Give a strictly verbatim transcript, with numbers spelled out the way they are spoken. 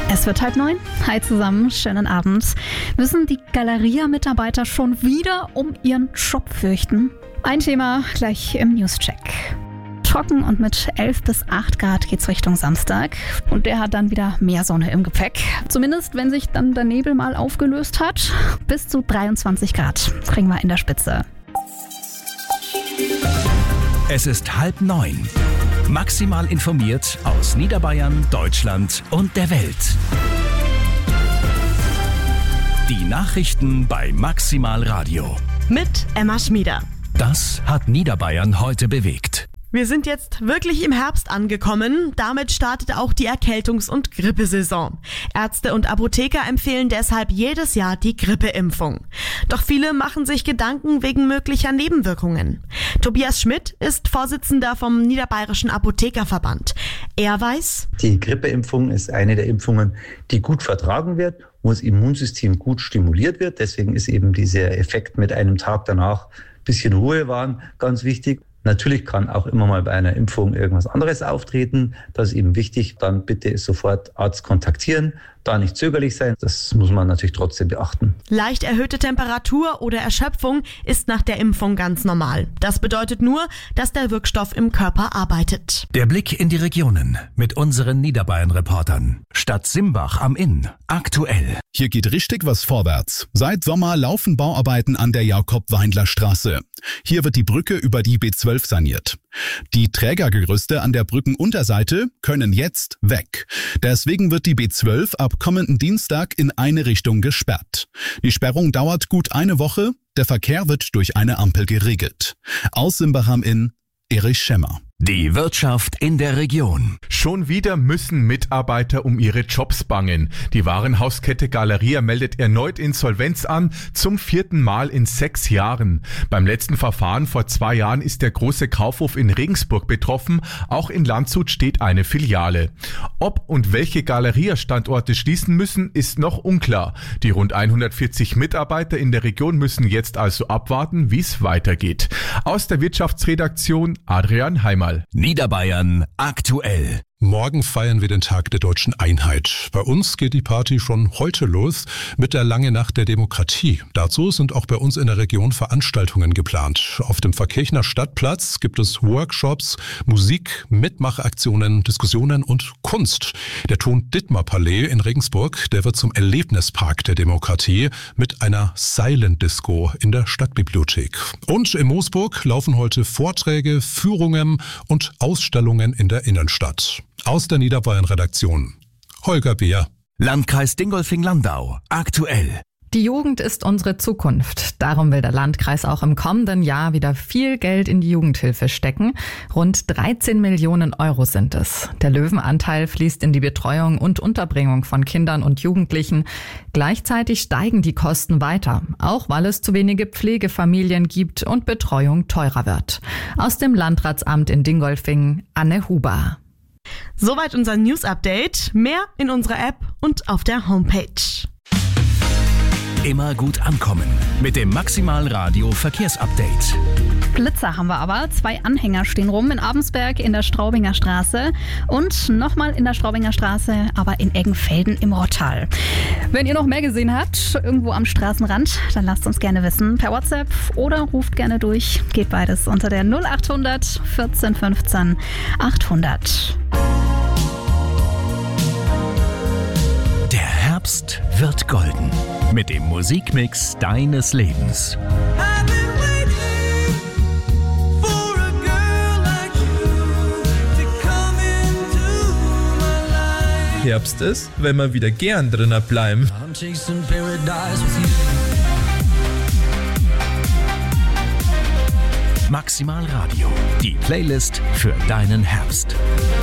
Es wird halb neun. Hi zusammen, schönen Abend. Müssen die Galeria-Mitarbeiter schon wieder um ihren Job fürchten? Ein Thema gleich im Newscheck. Trocken und mit elf bis acht Grad geht's Richtung Samstag. Und der hat dann wieder mehr Sonne im Gepäck. Zumindest, wenn sich dann der Nebel mal aufgelöst hat. Bis zu dreiundzwanzig Grad kriegen wir in der Spitze. Es ist halb neun. Maximal informiert aus Niederbayern, Deutschland und der Welt. Die Nachrichten bei Maximal Radio. Mit Emma Schmieder. Das hat Niederbayern heute bewegt. Wir sind jetzt wirklich im Herbst angekommen. Damit startet auch die Erkältungs- und Grippesaison. Ärzte und Apotheker empfehlen deshalb jedes Jahr die Grippeimpfung. Doch viele machen sich Gedanken wegen möglicher Nebenwirkungen. Tobias Schmidt ist Vorsitzender vom Niederbayerischen Apothekerverband. Er weiß: Die Grippeimpfung ist eine der Impfungen, die gut vertragen wird, wo das Immunsystem gut stimuliert wird. Deswegen ist eben dieser Effekt mit einem Tag danach ein bisschen Ruhe wahren ganz wichtig. Natürlich kann auch immer mal bei einer Impfung irgendwas anderes auftreten. Das ist eben wichtig. Dann bitte sofort Arzt kontaktieren. Da nicht zögerlich sein. Das muss man natürlich trotzdem beachten. Leicht erhöhte Temperatur oder Erschöpfung ist nach der Impfung ganz normal. Das bedeutet nur, dass der Wirkstoff im Körper arbeitet. Der Blick in die Regionen mit unseren Niederbayern-Reportern. Stadt Simbach am Inn. Aktuell. Hier geht richtig was vorwärts. Seit Sommer laufen Bauarbeiten an der Jakob-Weindler-Straße. Hier wird die Brücke über die B zwölf saniert. Die Trägergerüste an der Brückenunterseite können jetzt weg. Deswegen wird die B zwölf ab kommenden Dienstag in eine Richtung gesperrt. Die Sperrung dauert gut eine Woche. Der Verkehr wird durch eine Ampel geregelt. Aus Simbach am Inn, Erich Schemmer. Die Wirtschaft in der Region. Schon wieder müssen Mitarbeiter um ihre Jobs bangen. Die Warenhauskette Galeria meldet erneut Insolvenz an, zum vierten Mal in sechs Jahren. Beim letzten Verfahren vor zwei Jahren ist der große Kaufhof in Regensburg betroffen. Auch in Landshut steht eine Filiale. Ob und welche Galeria-Standorte schließen müssen, ist noch unklar. Die rund hundertvierzig Mitarbeiter in der Region müssen jetzt also abwarten, wie es weitergeht. Aus der Wirtschaftsredaktion Adrian Heimer. Niederbayern aktuell. Morgen feiern wir den Tag der deutschen Einheit. Bei uns geht die Party schon heute los mit der Lange Nacht der Demokratie. Dazu sind auch bei uns in der Region Veranstaltungen geplant. Auf dem Verkirchner Stadtplatz gibt es Workshops, Musik, Mitmachaktionen, Diskussionen und Kunst. Der Ton-Dittmar-Palais in Regensburg, der wird zum Erlebnispark der Demokratie mit einer Silent Disco in der Stadtbibliothek. Und in Moosburg laufen heute Vorträge, Führungen und Ausstellungen in der Innenstadt. Aus der Niederbayern-Redaktion, Holger Beer. Landkreis Dingolfing-Landau, aktuell. Die Jugend ist unsere Zukunft. Darum will der Landkreis auch im kommenden Jahr wieder viel Geld in die Jugendhilfe stecken. Rund dreizehn Millionen Euro sind es. Der Löwenanteil fließt in die Betreuung und Unterbringung von Kindern und Jugendlichen. Gleichzeitig steigen die Kosten weiter, auch weil es zu wenige Pflegefamilien gibt und Betreuung teurer wird. Aus dem Landratsamt in Dingolfing, Anne Huber. Soweit unser News-Update. Mehr in unserer App und auf der Homepage. Immer gut ankommen mit dem Maximal Radio Verkehrsupdate. Blitzer haben wir aber. Zwei Anhänger stehen rum in Abensberg in der Straubinger Straße und nochmal in der Straubinger Straße, aber in Eggenfelden im Rottal. Wenn ihr noch mehr gesehen habt, irgendwo am Straßenrand, dann lasst uns gerne wissen. Per WhatsApp oder ruft gerne durch. Geht beides unter der null achthundert vierzehn fünfzehn achthundert. Der Herbst wird golden mit dem Musikmix deines Lebens. Herbst ist, wenn wir wieder gern drinnen bleiben. Maximal Radio, die Playlist für deinen Herbst.